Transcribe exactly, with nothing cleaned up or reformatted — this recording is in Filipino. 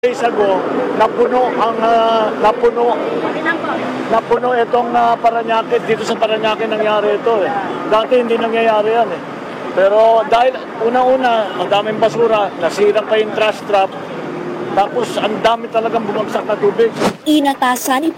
Days ago, napuno ang uh, napuno napuno itong uh, Parañaque. Dito sa Parañaque nangyari ito eh. Dati hindi nangyayari yan eh. Pero dahil una-una, ang daming basura, nasira pa yung trash trap, tapos ang dami talagang bumagsak na tubig. Inatasan